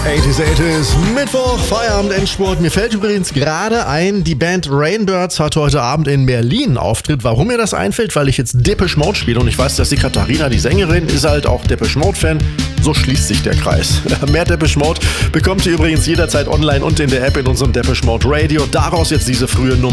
80s, Mittwoch, Feierabend, Endspurt. Mir fällt übrigens gerade ein, die Band Rainbirds hat heute Abend in Berlin einen Auftritt. Warum mir das einfällt? Weil ich jetzt Depeche Mode spiele und ich weiß, dass die Katharina, die Sängerin, ist halt auch Depeche Mode-Fan. So schließt sich der Kreis. Mehr Depeche Mode bekommt ihr übrigens jederzeit online und in der App in unserem Depeche Mode Radio. Daraus jetzt diese frühe Nummer.